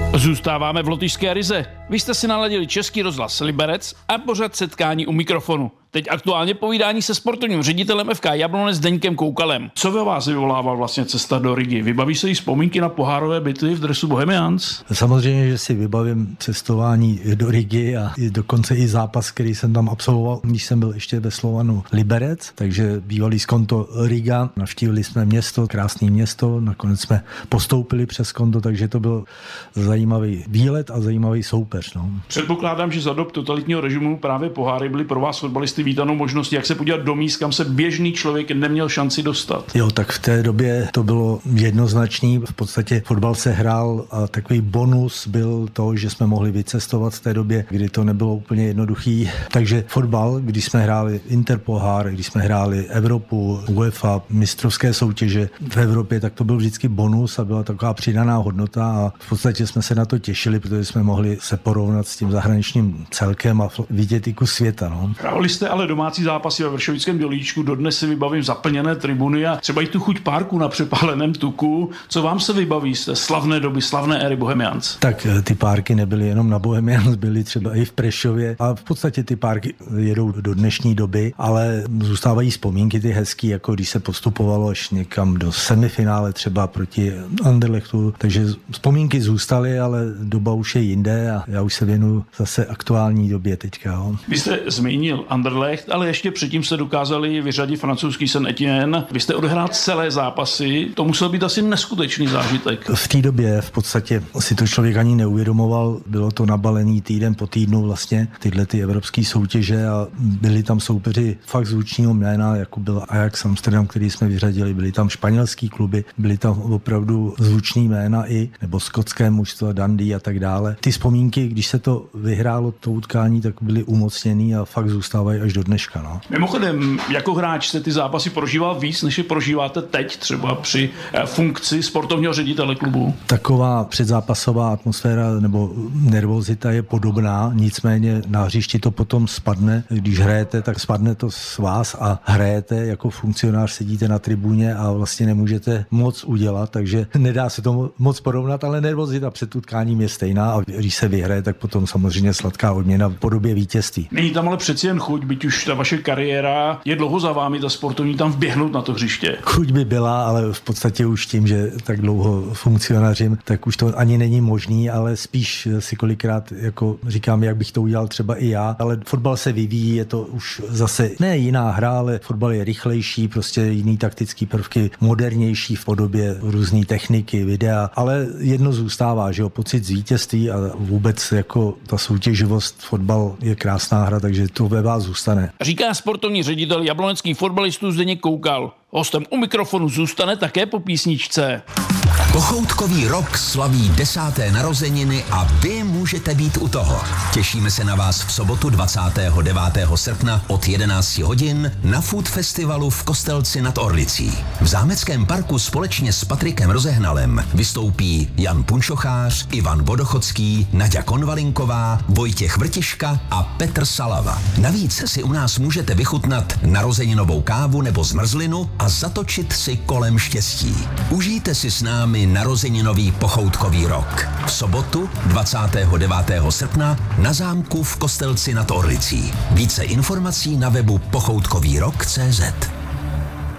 Zůstáváme v lotyšské Rize. Vy jste si naladili Český rozhlas Liberec a pořad Setkání u mikrofonu. Teď aktuálně povídání se sportovním ředitelem FK Jablonec Zdeňkem Koukalem. Co ve vás vyvolává vlastně cesta do Rigy? Vybaví se jí vzpomínky na pohárové bitvy v dresu Bohemians? Samozřejmě, že si vybavím cestování do Rigy a dokonce i zápas, který jsem tam absolvoval, když jsem byl ještě ve Slovanu Liberec, takže bývalý Skonto Riga. Navštívili jsme město, krásné město, nakonec jsme postoupili přes Skonto, takže to byl zajímavý výlet a zajímavý soupeř. No. Předpokládám, že za dob totalitního režimu právě poháry byly pro vás fotbalisty vítanou možností, jak se podívat do míst, kam se běžný člověk neměl šanci dostat. Jo, tak v té době to bylo jednoznačný. V podstatě fotbal se hrál a takový bonus byl to, že jsme mohli vycestovat v té době, kdy to nebylo úplně jednoduchý. Takže fotbal, když jsme hráli Interpohár, když jsme hráli Evropu, UEFA, mistrovské soutěže v Evropě, tak to byl vždycky bonus a byla taková přidaná hodnota a v podstatě jsme se na to těšili, protože jsme mohli se porovnat s tím zahraničním celkem a vidět i kus světa. No. Hráli jste ale domácí zápasy ve Vršovickém Dolíčku, dodnes si vybavím zaplněné tribuny a třeba i tu chuť párku na přepáleném tuku. Co vám se vybaví z té slavné doby, slavné éry Bohemians? Tak ty párky nebyly jenom na Bohemians, byly třeba i v Prešově a v podstatě ty párky jedou do dnešní doby, ale zůstávají vzpomínky ty hezký, jako když se postupovalo až někam do semifinále třeba proti Anderlechtu, takže vzpomínky zůstaly, ale doba už je jinde a já už se věnuju zase aktuální době teďka. Jo. Vy jste zmínil Anderlecht, ale ještě předtím jste dokázali vyřadit francouzský Saint-Étienne. Vy jste odehrál celé zápasy, to musel být asi neskutečný zážitek. V té době v podstatě si to člověk ani neuvědomoval, bylo to nabalený týden po týdnu vlastně tyhle ty evropské soutěže a byli tam soupeři fakt zvučného jména, jako byl Ajax Amsterdam, který jsme vyřadili, byli tam španělský kluby, byli tam opravdu zvučný jména i, nebo skotské mužstvo, Dundee a tak dále. Ty vzpomínky, když se to vyhrálo to utkání, tak byly umocněný a fakt zůstávají až do dneška. No. Mimochodem, jako hráč jste ty zápasy prožíval víc, než je prožíváte teď třeba při funkci sportovního ředitele klubu? Taková předzápasová atmosféra nebo nervozita je podobná, nicméně na hřišti to potom spadne. Když hrajete, tak spadne to z vás a hrajete jako funkcionář, sedíte na tribuně a vlastně nemůžete moc udělat, takže nedá se to moc porovnat, ale nervozita před utkáním je stejná a když se vyhraje, tak potom samozřejmě sladká odměna v podobě vítězství. Není tam ale přeci jen chuť, byť už ta vaše kariéra je dlouho za vámi, ta sportovní, tam vběhnout na to hřiště. Chuť by byla, ale v podstatě už tím, že tak dlouho funkcionařím, tak už to ani není možný, ale spíš si kolikrát jako říkám, jak bych to udělal třeba i já, ale fotbal se vyvíjí, je to už zase ne jiná hra, ale fotbal je rychlejší, prostě jiný taktický prvky, modernější v podobě různé techniky, videa, ale jedno zůstává, že jo, pocit z vítězství a vůbec jako ta soutěživost, fotbal je krásná hra, takže to ve vás zůstane. Říká sportovní ředitel jabloneckých fotbalistů Zdeněk Koukal. Hostem u mikrofonu zůstane také po písničce. Pochoutkový rok slaví 10. narozeniny a vy můžete být u toho. Těšíme se na vás v sobotu 29. srpna od 11 hodin na Food Festivalu v Kostelci nad Orlicí. V Zámeckém parku společně s Patrikem Rozehnalem vystoupí Jan Punčochář, Ivan Vodochodský, Naďa Konvalinková, Vojtěch Vrtiška a Petr Salava. Navíc si u nás můžete vychutnat narozeninovou kávu nebo zmrzlinu a zatočit si kolem štěstí. Užijte si s námi narozeninový pochoutkový rok. V sobotu 29. srpna na zámku v Kostelci nad Orlicí. Více informací na webu pochoutkovýrok.cz.